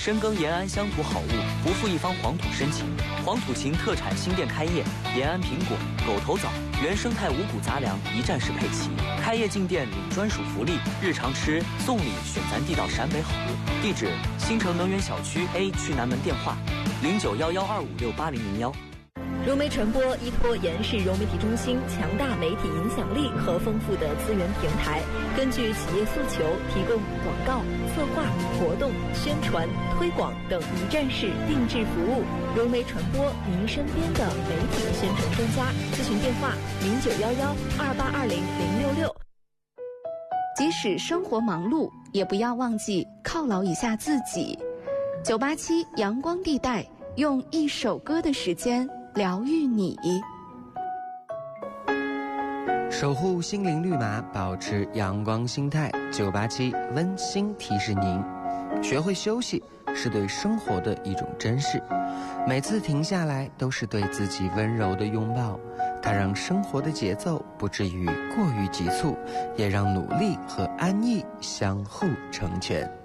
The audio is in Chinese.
深耕延安乡土好物，不负一方黄土深情。黄土情特产新店开业，延安苹果、狗头枣、原生态五谷杂粮一站式配齐。开业进店领专属福利，日常吃送礼选咱地道陕北好物。地址：新城能源小区 A 区南门，电话091125680010。 融媒传播依托延市融媒体中心强大媒体影响力和丰富的资源平台，根据企业诉求，提供广告、策划、活动、宣传、推广等一站式定制服务。融媒传播，您身边的媒体宣传专家。咨询电话091128200066。 即使生活忙碌，也不要忘记犒劳一下自己。987阳光地带，用一首歌的时间疗愈你， 守护心灵绿码，保持阳光心态。987温馨提示您，学会休息是对生活的一种珍视，每次停下来都是对自己温柔的拥抱，它让生活的节奏不至于过于急促，也让努力和安逸相互成全。